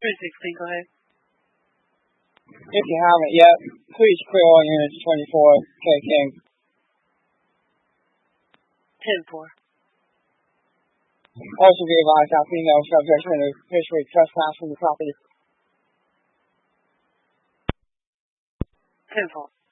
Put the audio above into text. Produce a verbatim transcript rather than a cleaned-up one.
three sixteen, go ahead. If you haven't yet, please clear all units twenty-four K King. ten four. Also be advised that female subjects in a officially trespass from the property. ten four.